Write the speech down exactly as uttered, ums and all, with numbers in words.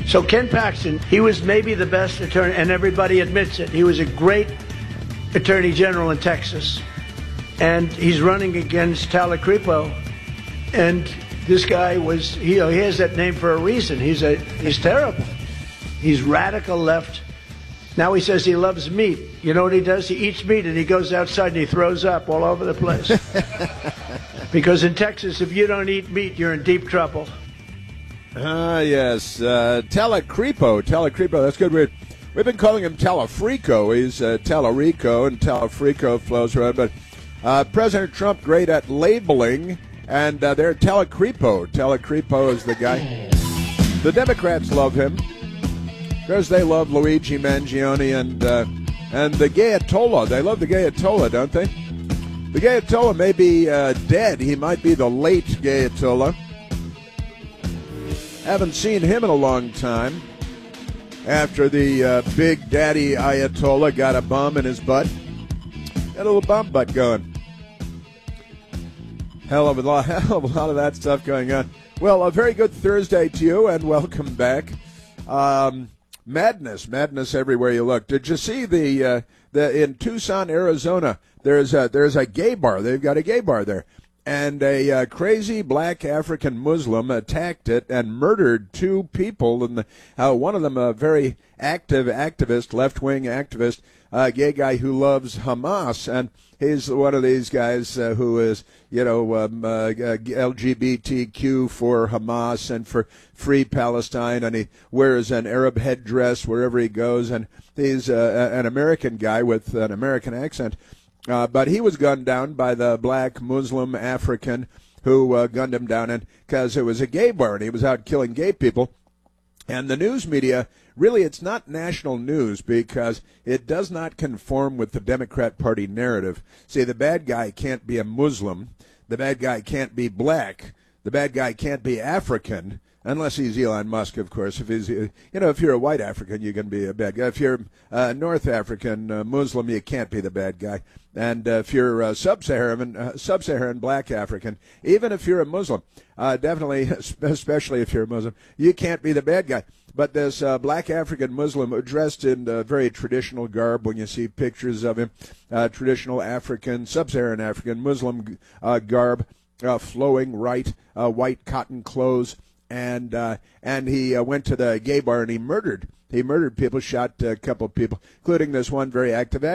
So Ken Paxton, he was maybe the best attorney, and everybody admits it. He was a great attorney general in Texas. And he's running against Talacrepo. And this guy was, you know, he has that name for a reason. He's a, he's terrible. He's radical left. Now he says he loves meat. You know what he does? He eats meat and he goes outside and he throws up all over the place. Because in Texas, if you don't eat meat, you're in deep trouble. Ah, uh, yes. Uh, Talacrepo. Talacrepo, that's good. We've, we've been calling him Talafrico. He's uh, Talarico, and Talafrico flows around. But uh, President Trump, great at labeling, and uh, they're Talacrepo. Talacrepo is the guy. The Democrats love him because they love Luigi Mangione and uh, and the Gayatollah. They love the Gayatollah, don't they? The Gayatollah may be uh, dead. He might be the late Gayatollah. Haven't seen him in a long time. After the uh, big daddy Ayatollah got a bomb in his butt. Got a little bomb butt going. Hell of a lot, hell of a lot of that stuff going on. Well, a very good Thursday to you, and welcome back. Um, madness, madness everywhere you look. Did you see the uh, the in Tucson, Arizona? There's a there's a gay bar. They've got a gay bar there. And a uh, crazy black African Muslim attacked it and murdered two people. And the, uh, one of them, a very active activist, left-wing activist, a uh, gay guy who loves Hamas. And he's one of these guys uh, who is, you know, um, uh, L G B T Q for Hamas and for free Palestine. And he wears an Arab headdress wherever he goes. And he's uh, an American guy with an American accent. Uh, but he was gunned down by the black Muslim African who uh, gunned him down because it was a gay bar and he was out killing gay people. And the news media, really, it's not national news because it does not conform with the Democrat Party narrative. See, the bad guy can't be a Muslim. The bad guy can't be black. The bad guy can't be African. Unless he's Elon Musk, of course. If he's, you know, if you're a white African, you can be a bad guy. If you're a North African uh, Muslim, you can't be the bad guy. And uh, if you're a sub-Saharan, uh, sub-Saharan black African, even if you're a Muslim, uh, definitely, especially if you're a Muslim, you can't be the bad guy. But this uh, black African Muslim dressed in uh, very traditional garb, when you see pictures of him, uh, traditional African, sub-Saharan African Muslim uh, garb, uh, flowing right, uh, white cotton clothes. And uh, and he uh, went to the gay bar and he murdered. He murdered people, shot a couple of people, including this one very active